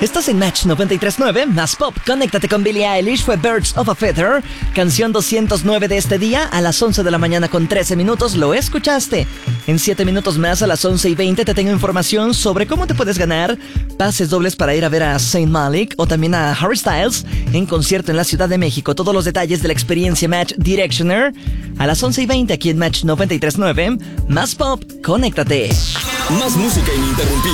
Estás en Match 93.9, más pop. Conéctate con Billie Eilish, fue Birds of a Feather, canción 209 de este día, a las 11 de la mañana con 13 minutos, lo escuchaste. En 7 minutos más, a las 11:20, te tengo información sobre cómo te puedes ganar pases dobles para ir a ver a Saint Malik o también a Harry Styles en concierto en la Ciudad de México. Todos los detalles de la experiencia Match Directioner a las 11:20 aquí en Match 93.9, más pop, conéctate. Más música ininterrumpida.